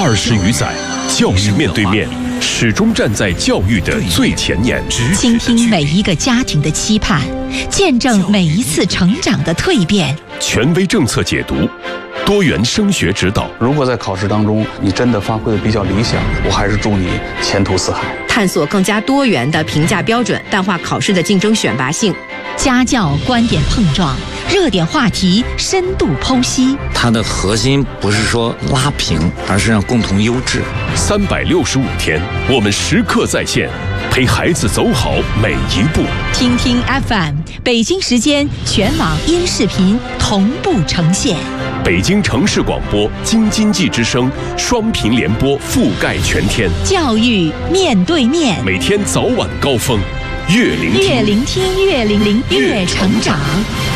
20余载，教育面对面，始终站在教育的最前沿。 倾听每一个家庭的期盼，见证每一次成长的蜕变。 权威政策解读，多元升学指导。 如果在考试当中你真的发挥的比较理想，我还是祝你前途似海。 探索更加多元的评价标准，淡化考试的竞争选拔性。 家教观点碰撞，热点话题深度剖析。 它的核心不是说拉平，而是让共同优质。 365天，我们时刻在线，陪孩子走好每一步。 听听 FM， 北京时间全网音视频同步呈现。 北京城市广播、京津冀之声双频联播覆盖全天。 教育面对面， 每天早晚高峰，越聆听越成长。